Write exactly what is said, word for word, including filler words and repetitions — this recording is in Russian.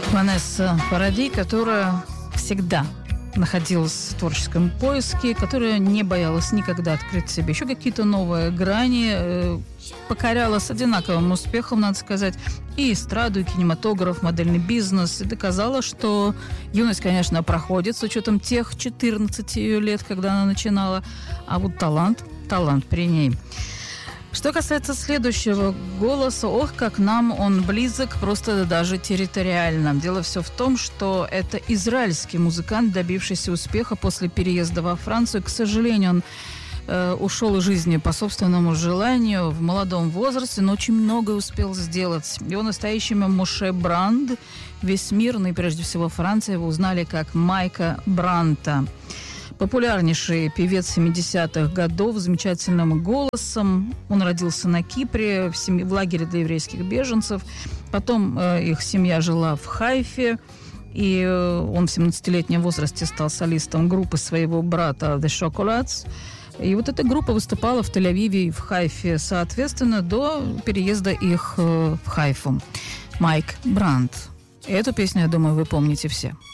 Ванесса Паради, которая всегда находилась в творческом поиске, которая не боялась никогда открыть себе еще какие-то новые грани, э, покоряла с одинаковым успехом, надо сказать, и эстраду, и кинематограф, модельный бизнес, и доказала, что юность, конечно, проходит с учетом тех четырнадцати ее лет, когда она начинала, а вот талант, талант при ней. Что касается следующего голоса, ох, как нам он близок, просто даже территориально. Дело все в том, что это израильский музыкант, добившийся успеха после переезда во Францию. К сожалению, он э, ушел из жизни по собственному желанию в молодом возрасте, но очень многое успел сделать. Его настоящее имя Моше Бранд. Весь мир, ну и прежде всего Франция, его узнали как Майка Бранта. Популярнейший певец семидесятых годов с замечательным голосом. Он родился на Кипре в, семье, в лагере для еврейских беженцев. Потом э, их семья жила в Хайфе. И э, он в семнадцатилетнем возрасте стал солистом группы своего брата The Chocolates. И вот эта группа выступала в Тель-Авиве и в Хайфе, соответственно, до переезда их э, в Хайфу. Майк Бранд. Эту песню, я думаю, вы помните все.